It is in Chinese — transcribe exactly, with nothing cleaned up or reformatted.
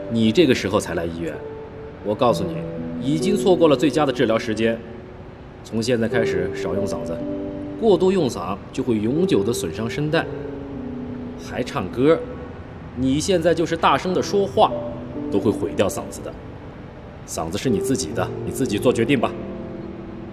你这个时候才来医院，我告诉你，已经错过了最佳的治疗时间。从现在开始少用嗓子，过度用嗓就会永久的损伤声带。还唱歌，你现在就是大声的说话，都会毁掉嗓子的。嗓子是你自己的，你自己做决定吧。